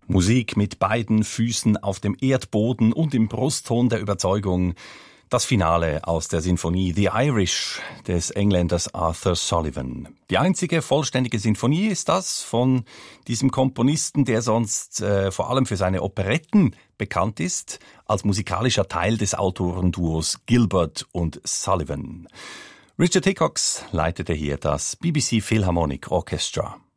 Musik mit beiden Füßen auf dem Erdboden und im Brustton der Überzeugung. Das Finale aus der Sinfonie The Irish des Engländers Arthur Sullivan. Die einzige vollständige Sinfonie ist das von diesem Komponisten, der sonst vor allem für seine Operetten bekannt ist, als musikalischer Teil des Autorenduos Gilbert und Sullivan. Richard Hickox leitete hier das BBC Philharmonic Orchestra.